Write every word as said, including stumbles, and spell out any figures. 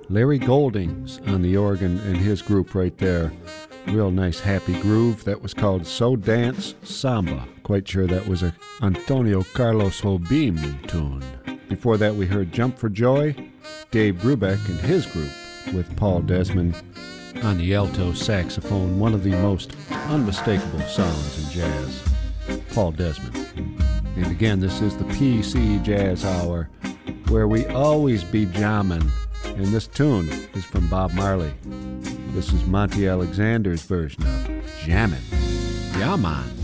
Larry Goldings on the organ and his group right there. Real nice happy groove. That was called So Dance Samba. Quite sure that was a Antonio Carlos Jobim tune. Before that we heard Jump for Joy, Dave Brubeck and his group with Paul Desmond on the alto saxophone, one of the most unmistakable sounds in jazz, Paul Desmond. And again, this is the P C Jazz Hour, where we always be jamming, and this tune is from Bob Marley. This is Monty Alexander's version of Jammin'. Yeah, man.